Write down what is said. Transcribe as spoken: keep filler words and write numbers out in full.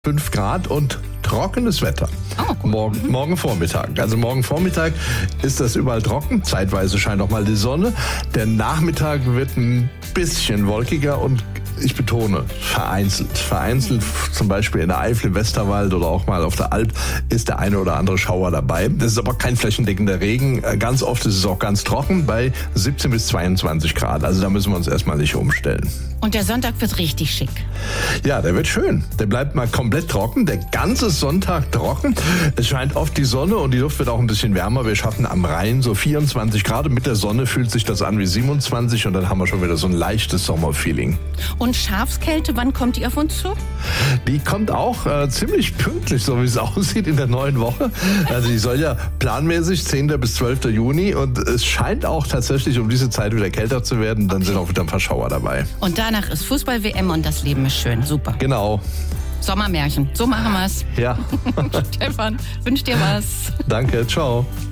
fünf Grad und trockenes Wetter. Oh, gut. Morgen, Mhm. morgen Vormittag. Also morgen Vormittag ist das überall trocken. Zeitweise scheint auch mal die Sonne. Der Nachmittag wird ein bisschen wolkiger und ich betone, vereinzelt. Vereinzelt, zum Beispiel in der Eifel, im Westerwald oder auch mal auf der Alp, ist der eine oder andere Schauer dabei. Das ist aber kein flächendeckender Regen. Ganz oft ist es auch ganz trocken bei siebzehn bis zweiundzwanzig Grad. Also da müssen wir uns erstmal nicht umstellen. Und der Sonntag wird richtig schick. Ja, der wird schön. Der bleibt mal komplett trocken. Der ganze Sonntag trocken. Es scheint oft die Sonne und die Luft wird auch ein bisschen wärmer. Wir schaffen am Rhein so vierundzwanzig Grad. Und mit der Sonne fühlt sich das an wie siebenundzwanzig und dann haben wir schon wieder so ein leichtes Sommerfeeling. Und Schafskälte, wann kommt die auf uns zu? Die kommt auch äh, ziemlich pünktlich, so wie es aussieht, in der neuen Woche. Also die soll ja planmäßig zehnten bis zwölften Juni und es scheint auch tatsächlich um diese Zeit wieder kälter zu werden. Dann sind auch wieder ein paar Schauer dabei. Und danach ist Fußball-W M und das Leben ist schön. Super. Genau. Sommermärchen. So machen wir's. Ja. Stefan, wünsch dir was. Danke. Ciao.